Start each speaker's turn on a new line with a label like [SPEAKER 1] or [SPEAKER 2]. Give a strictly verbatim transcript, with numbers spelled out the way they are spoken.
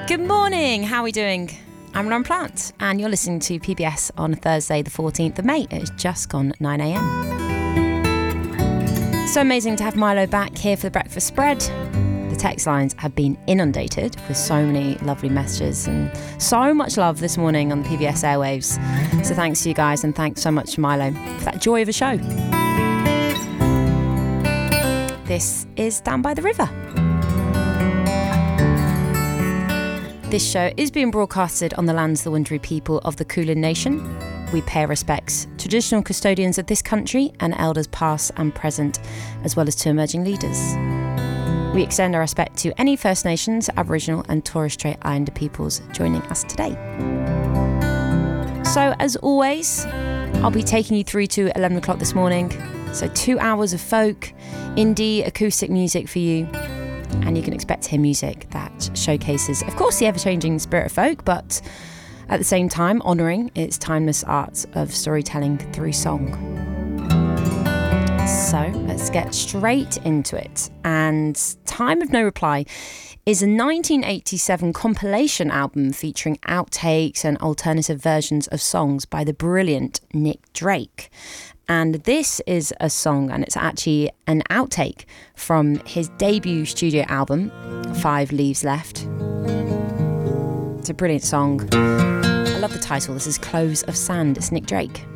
[SPEAKER 1] Good morning, how are we doing? I'm Lauren Plant and you're listening to P B S on Thursday the fourteenth of May. It's just gone nine a.m. So amazing to have Milo back here for the breakfast spread. The text lines have been inundated with so many lovely messages and so much love this morning on the P B S airwaves. So thanks to you guys and thanks so much to Milo for that joy of a show. This is Down by the River. This show is being broadcasted on the lands of the Wurundjeri people of the Kulin Nation. We pay respects to traditional custodians of this country and elders past and present, as well as to emerging leaders. We extend our respect to any First Nations, Aboriginal and Torres Strait Islander peoples joining us today. So, as always, I'll be taking you through to eleven o'clock this morning. So two hours of folk, indie, acoustic music for you. And you can expect to hear music that showcases, of course, the ever-changing spirit of folk, but at the same time honouring its timeless art of storytelling through song. So let's get straight into it. And Time of No Reply is a nineteen eighty-seven compilation album featuring outtakes and alternative versions of songs by the brilliant Nick Drake. And this is a song, and it's actually an outtake from his debut studio album, Five Leaves Left. It's a brilliant song. I love the title. This is Clothes of Sand. It's Nick Drake.